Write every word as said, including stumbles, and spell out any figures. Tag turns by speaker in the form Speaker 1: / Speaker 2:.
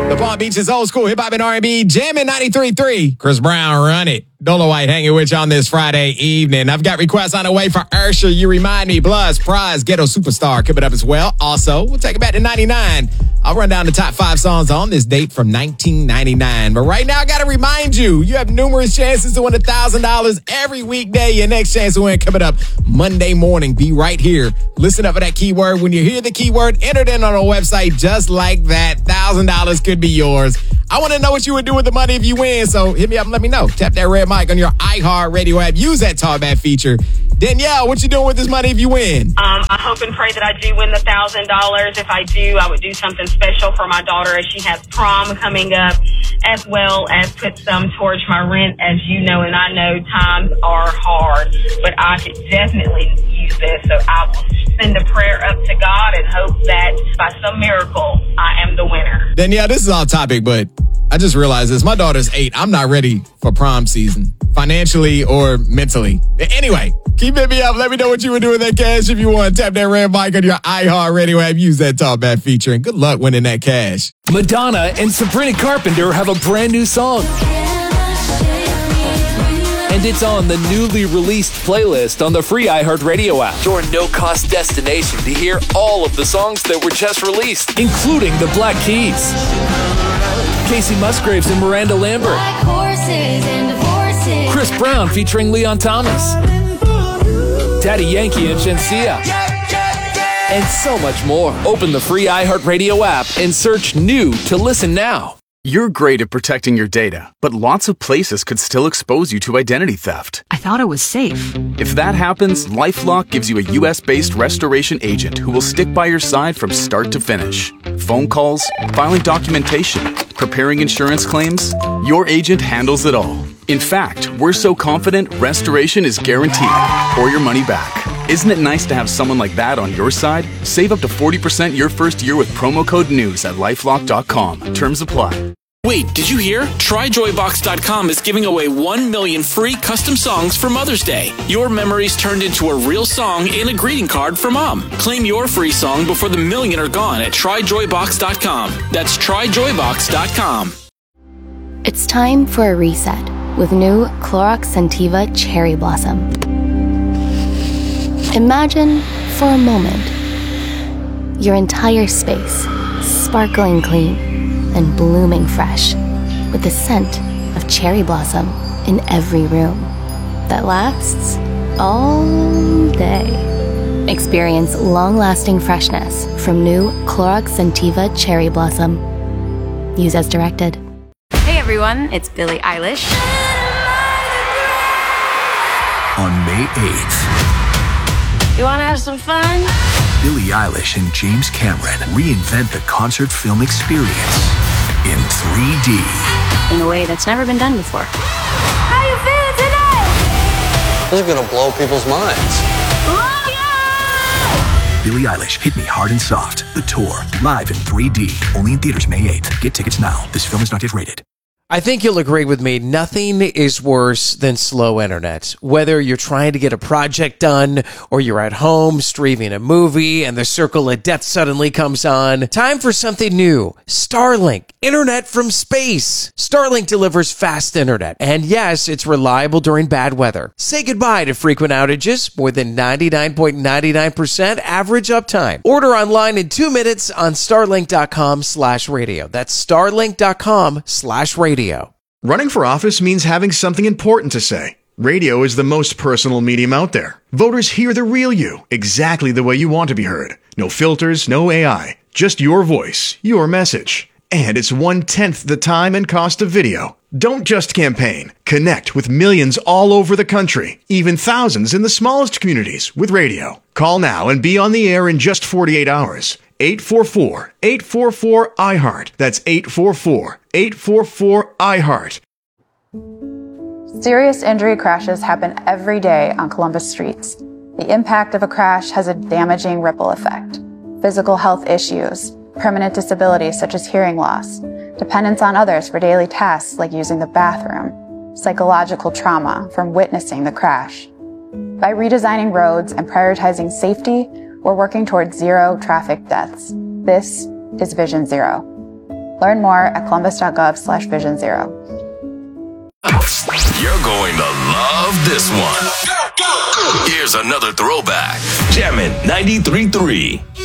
Speaker 1: The Palm Beach is old school hip hop and R and B, jamming ninety-three point three. Chris Brown, Run It. Dola White hanging with you on this Friday evening. I've got requests on the way for Ursher, You Remind Me, Plus, Prize, Ghetto Superstar coming up as well. Also, we'll take it back to ninety-nine. I'll run down the top five songs on this date from nineteen ninety-nine. But right now, I got to remind you, you have numerous chances to win one thousand dollars every weekday. Your next chance to win coming up Monday morning. Be right here. Listen up for that keyword. When you hear the keyword, enter it in on our website just like that. one thousand dollars could be yours. I want to know what you would do with the money if you win, so hit me up and let me know. Tap that red mic on your iHeartRadio app. Use that Talkback feature. Danielle, what you doing with this money if you win?
Speaker 2: Um, I hope and pray that I do win the one thousand dollars. If I do, I would do something special for my daughter as she has prom coming up, as well as put some towards my rent. As you know and I know, times are hard, but I could definitely use this. So I will send a prayer up to God and hope that by some miracle, I am the winner.
Speaker 1: Danielle, this is off topic, but I just realized this. My daughter's eight. I'm not ready for prom season, financially or mentally. Anyway, keep hitting me up. Let me know what you would do with that cash if you want. Tap that red mic on your iHeartRadio app. Use that Talkback feature, and good luck winning that cash.
Speaker 3: Madonna and Sabrina Carpenter have a brand new song. And it's on the newly released playlist on the free iHeartRadio app. Your no-cost destination to hear all of the songs that were just released, including the Black Keys, Casey Musgraves and Miranda Lambert, Chris Brown featuring Leon Thomas, Daddy Yankee and Shenseea, and so much more. Open the free iHeartRadio app and search new to listen now.
Speaker 4: You're great at protecting your data, but lots of places could still expose you to identity theft.
Speaker 5: I thought it was safe.
Speaker 4: If that happens, LifeLock gives you a U S-based restoration agent who will stick by your side from start to finish. Phone calls, filing documentation, preparing insurance claims, your agent handles it all. In fact, we're so confident restoration is guaranteed or your money back. Isn't it nice to have someone like that on your side? Save up to forty percent your first year with promo code NEWS at lifelock dot com. Terms apply.
Speaker 6: Wait, did you hear? Try Joy Box dot com is giving away one million free custom songs for Mother's Day. Your memories turned into a real song and a greeting card for Mom. Claim your free song before the million are gone at Try Joy Box dot com. That's Try Joy Box dot com.
Speaker 7: It's time for a reset with new Clorox Scentiva Cherry Blossom. Imagine, for a moment, your entire space sparkling clean and blooming fresh with the scent of cherry blossom in every room that lasts all day. Experience long-lasting freshness from new Clorox Scentiva Cherry Blossom. Use as directed.
Speaker 8: Hey everyone, it's Billie Eilish.
Speaker 9: On May eighth,
Speaker 8: You wanna have some fun?
Speaker 9: Billie Eilish and James Cameron reinvent the concert film experience in three D.
Speaker 8: In a way that's never been done before. How you feeling today?
Speaker 10: This is gonna blow people's minds.
Speaker 9: Billie Eilish, Hit Me Hard and Soft. The tour, live in three D. Only in theaters May eighth. Get tickets now. This film is not yet rated.
Speaker 11: I think you'll agree with me. Nothing is worse than slow internet. Whether you're trying to get a project done or you're at home streaming a movie and the circle of death suddenly comes on. Time for something new. Starlink. Internet from space. Starlink delivers fast internet. And yes, it's reliable during bad weather. Say goodbye to frequent outages. More than ninety-nine point nine nine percent average uptime. Order online in two minutes on starlink dot com slash radio. That's starlink dot com slash radio.
Speaker 12: Running for office means having something important to say. Radio is the most personal medium out there. Voters hear the real you, exactly the way you want to be heard. No filters, no A I, just your voice, your message. And it's one-tenth the time and cost of video. Don't just campaign. Connect with millions all over the country, even thousands in the smallest communities with radio. Call now and be on the air in just forty-eight hours. eight four four, eight four four, I heart. That's eight four four, eight four four, I heart.
Speaker 13: Serious injury crashes happen every day on Columbus streets. The impact of a crash has a damaging ripple effect. Physical health issues, permanent disabilities such as hearing loss, dependence on others for daily tasks like using the bathroom, psychological trauma from witnessing the crash. By redesigning roads and prioritizing safety, we're working towards zero traffic deaths. This is Vision Zero. Learn more at columbus.gov slash vision zero.
Speaker 5: You're going to love this one. Here's another throwback. Jammin' ninety-three point three.